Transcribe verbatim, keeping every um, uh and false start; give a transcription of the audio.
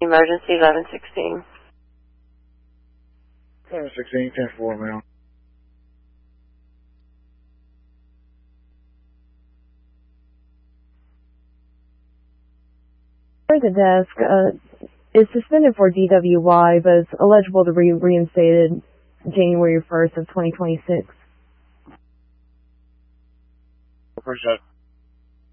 Emergency eleven sixteen. eleven sixteen, ten four, ma'am. The desk uh, is suspended for D W Y, but is eligible to be reinstated January first of twenty twenty-six. Appreciate it.